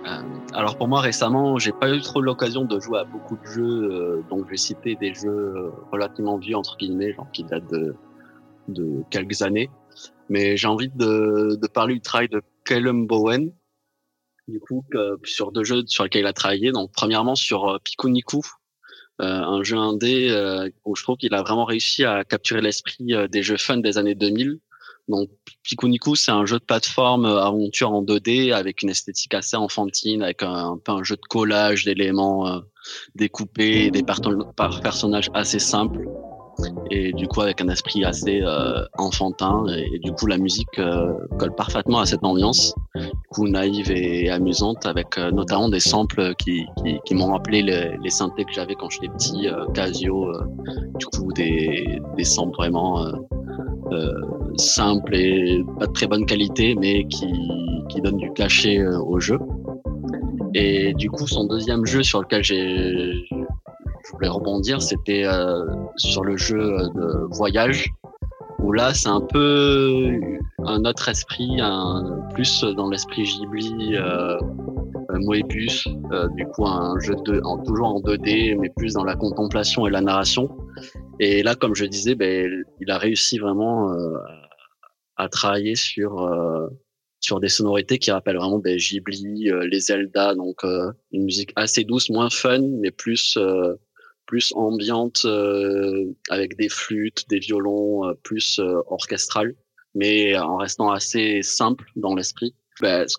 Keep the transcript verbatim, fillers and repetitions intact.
Euh, alors pour moi récemment, j'ai pas eu trop l'occasion de jouer à beaucoup de jeux, euh, donc je vais citer des jeux euh, relativement vieux entre guillemets, genre qui datent de, de quelques années. Mais j'ai envie de, de parler du travail de Calum Bowen, du coup que- sur deux jeux sur lesquels il a travaillé. Donc premièrement sur euh, Pikuniku, euh, un jeu indé euh, où je trouve qu'il a vraiment réussi à capturer l'esprit euh, des jeux fun des années deux mille. Donc Pikuniku, c'est un jeu de plateforme euh, aventure en deux D avec une esthétique assez enfantine, avec un, un peu un jeu de collage d'éléments euh, découpés, des parton- par personnages assez simples et du coup avec un esprit assez euh, enfantin et, et du coup la musique euh, colle parfaitement à cette ambiance, du coup naïve et amusante avec euh, notamment des samples qui, qui, qui m'ont rappelé les, les synthés que j'avais quand j'étais petit, euh, Casio, euh, du coup des, des samples vraiment euh, euh, simples et pas de très bonne qualité mais qui, qui donnent du cachet euh, au jeu. Et du coup son deuxième jeu sur lequel j'ai je voulais rebondir, c'était euh, sur le jeu de voyage, où là, c'est un peu un autre esprit, un, plus dans l'esprit Ghibli, euh, Moebius, euh, du coup, un jeu de, en, toujours en deux D, mais plus dans la contemplation et la narration. Et là, comme je disais, ben, il a réussi vraiment euh, à travailler sur euh, sur des sonorités qui rappellent vraiment ben, Ghibli, euh, les Zelda, donc euh, une musique assez douce, moins fun, mais plus euh, plus ambiante, euh, avec des flûtes, des violons, euh, plus euh, orchestral, mais en restant assez simple dans l'esprit. Ben, ce